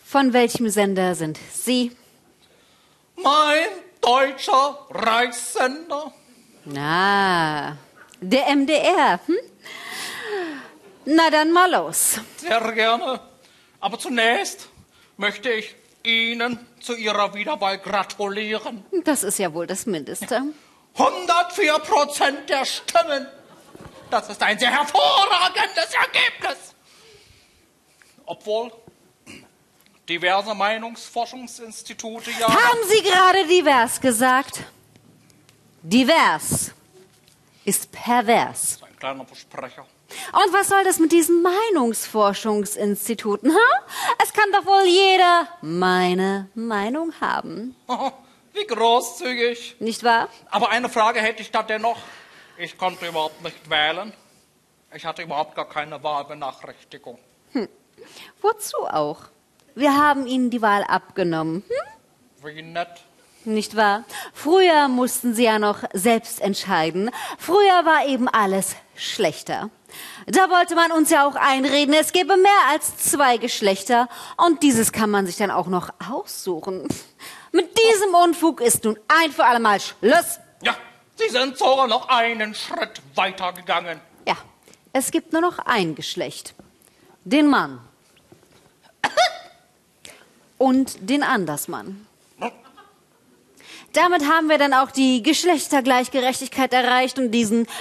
Von welchem Sender sind Sie? Mein deutscher Reichssender. Na, der MDR. Hm? Na dann mal los. Sehr gerne. Aber zunächst möchte ich Ihnen zu Ihrer Wiederwahl gratulieren. Das ist ja wohl das Mindeste. 104% der Stimmen. Das ist ein sehr hervorragendes Ergebnis. Obwohl diverse Meinungsforschungsinstitute ja... Haben Sie gerade divers gesagt? Divers ist pervers. Das ist ein kleiner Versprecher. Und was soll das mit diesen Meinungsforschungsinstituten? Es kann doch wohl jeder meine Meinung haben. Wie großzügig. Nicht wahr? Aber eine Frage hätte ich da dennoch. Ich konnte überhaupt nicht wählen. Ich hatte überhaupt gar keine Wahlbenachrichtigung. Wozu auch? Wir haben Ihnen die Wahl abgenommen. Wie nett. Nicht wahr? Früher mussten Sie ja noch selbst entscheiden. Früher war eben alles schlechter. Da wollte man uns ja auch einreden, es gäbe mehr als 2 Geschlechter. Und dieses kann man sich dann auch noch aussuchen. Mit diesem Unfug ist nun ein für alle Mal Schluss. Ja, Sie sind sogar noch einen Schritt weiter gegangen. Ja, es gibt nur noch ein Geschlecht. Den Mann. Und den Andersmann. Damit haben wir dann auch die Geschlechtergleichgerechtigkeit erreicht und diesen